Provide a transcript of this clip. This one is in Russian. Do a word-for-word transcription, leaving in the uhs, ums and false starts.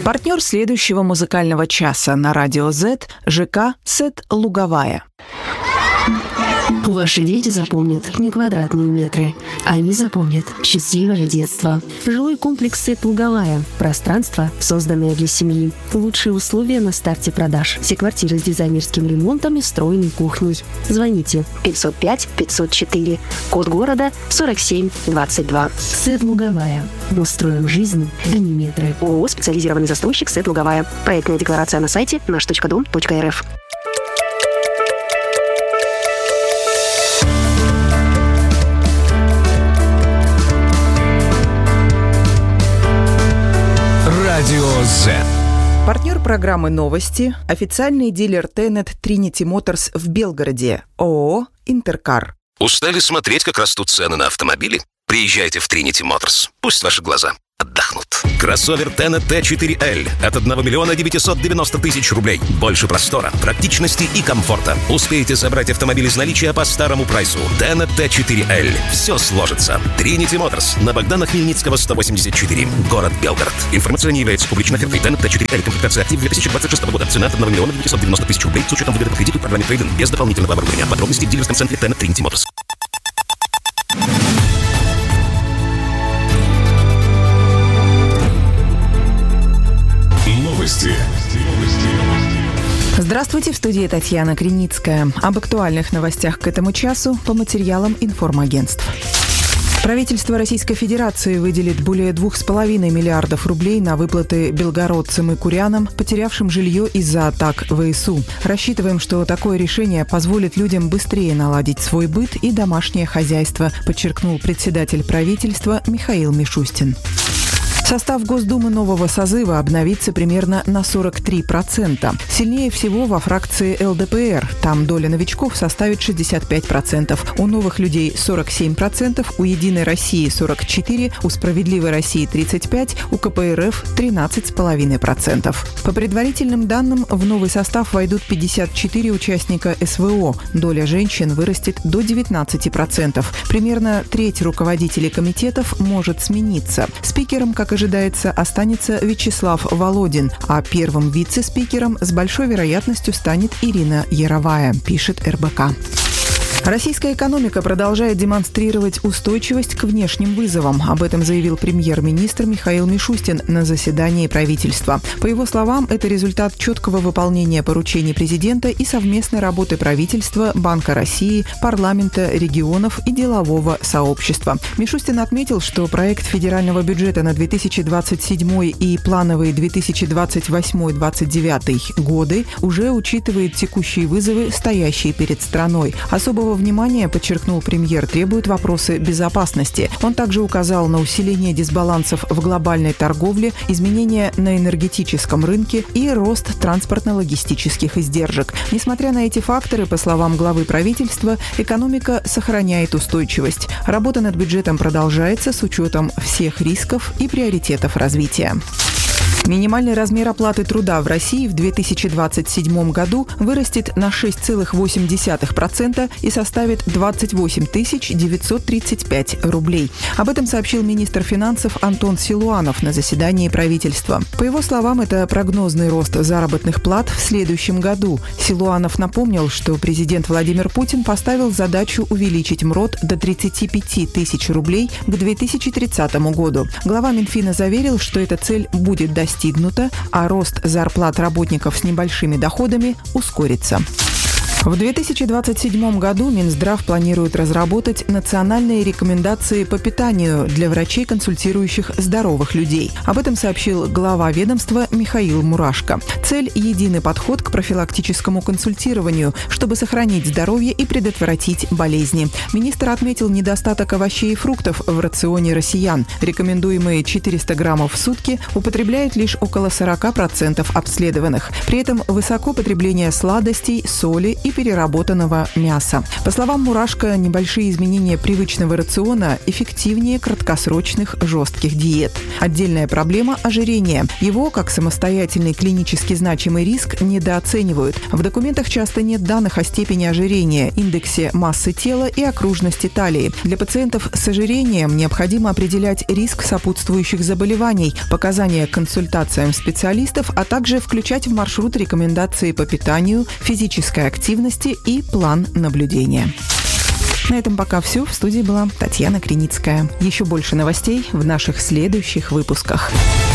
Партнер следующего музыкального часа на Радио Z – ЖК «Сет Луговая». Ваши дети запомнят не квадратные метры, они запомнят счастливое детство. Жилой комплекс «Сет Луговая». Пространство, созданное для семьи. Лучшие условия на старте продаж. Все квартиры с дизайнерским ремонтом и встроенной кухней. Звоните пятьсот пять пятьсот четыре. Код города сорок семь двадцать два. «Сет Луговая». Мы строим жизнь, а не метры. ООО «Специализированный застройщик «Сет Луговая». Проектная декларация на сайте наш точка дом точка эр эф. Радио Z. Партнер программы «Новости» – официальный дилер Тенет Trinity Motors в Белгороде, ООО «Интеркар». Устали смотреть, как растут цены на автомобили? Приезжайте в Trinity Motors. Пусть ваши глаза отдохнут. Кроссовер Тенет Т четыре Л от одного миллиона девятисот девяносто тысяч рублей. Больше простора, практичности и комфорта. Успеете забрать автомобиль из наличия по старому прайсу. Тенет Т четыре Л. Все сложится. Trinity Motors на Богдана Хмельницкого сто восемьдесят четыре. Город Белгород. Информация не является публичной офертой. Тенет Т четыре Л. Комплектация актив две тысячи двадцать шестого года. Цена от одного миллиона девятисот девяносто тысяч рублей с учетом выгоды по кредиту в программе трейд-ин без дополнительного оборудования. Подробности в дилерском центре Тенет Trinity Motors. Здравствуйте, в студии Татьяна Криницкая. Об актуальных новостях к этому часу по материалам информагентств. Правительство Российской Федерации выделит более двух с половиной миллиардов рублей на выплаты белгородцам и курянам, потерявшим жилье из-за атак ВСУ. Рассчитываем, что такое решение позволит людям быстрее наладить свой быт и домашнее хозяйство, подчеркнул председатель правительства Михаил Мишустин. Состав Госдумы нового созыва обновится примерно на сорок три процента. Сильнее всего во фракции эл дэ пэ эр. Там доля новичков составит шестьдесят пять процентов. У новых людей сорок семь процентов, у «Единой России» сорок четыре процента, у «Справедливой России» тридцать пять процентов, у ка пэ эр эф тринадцать целых пять десятых процента. По предварительным данным, в новый состав войдут пятьдесят четыре участника эс вэ о. Доля женщин вырастет до девятнадцати процентов. Примерно треть руководителей комитетов может смениться. Спикером, как и ожидается, останется Вячеслав Володин, а первым вице-спикером с большой вероятностью станет Ирина Яровая, пишет эр бэ ка. Российская экономика продолжает демонстрировать устойчивость к внешним вызовам. Об этом заявил премьер-министр Михаил Мишустин на заседании правительства. По его словам, это результат четкого выполнения поручений президента и совместной работы правительства, Банка России, парламента, регионов и делового сообщества. Мишустин отметил, что проект федерального бюджета на две тысячи двадцать седьмой и плановые две тысячи двадцать восьмой — две тысячи двадцать девятый годы уже учитывает текущие вызовы, стоящие перед страной. Особого внимания, подчеркнул премьер, требуют вопросы безопасности. Он также указал на усиление дисбалансов в глобальной торговле, изменения на энергетическом рынке и рост транспортно-логистических издержек. Несмотря на эти факторы, по словам главы правительства, экономика сохраняет устойчивость. Работа над бюджетом продолжается с учетом всех рисков и приоритетов развития. Минимальный размер оплаты труда в России в две тысячи двадцать седьмом году вырастет на шесть целых восемь десятых процента и составит двадцать восемь тысяч девятьсот тридцать пять рублей. Об этом сообщил министр финансов Антон Силуанов на заседании правительства. По его словам, это прогнозный рост заработных плат в следующем году. Силуанов напомнил, что президент Владимир Путин поставил задачу увеличить МРОТ до тридцати пяти тысяч рублей к две тысячи тридцатому году. Глава Минфина заверил, что эта цель будет достигнута, а рост зарплат работников с небольшими доходами ускорится. В две тысячи двадцать седьмом году Минздрав планирует разработать национальные рекомендации по питанию для врачей, консультирующих здоровых людей. Об этом сообщил глава ведомства Михаил Мурашко. Цель – единый подход к профилактическому консультированию, чтобы сохранить здоровье и предотвратить болезни. Министр отметил недостаток овощей и фруктов в рационе россиян. Рекомендуемые четыреста граммов в сутки употребляют лишь около сорока процентов обследованных. При этом высоко потребление сладостей, соли и переработанного мяса. По словам Мурашко, небольшие изменения привычного рациона эффективнее краткосрочных жестких диет. Отдельная проблема – ожирение. Его, как самостоятельный клинически значимый риск, недооценивают. В документах часто нет данных о степени ожирения, индексе массы тела и окружности талии. Для пациентов с ожирением необходимо определять риск сопутствующих заболеваний, показания к консультациям специалистов, а также включать в маршрут рекомендации по питанию, физической активности и план наблюдения. На этом пока все. В студии была Татьяна Криницкая. Еще больше новостей в наших следующих выпусках.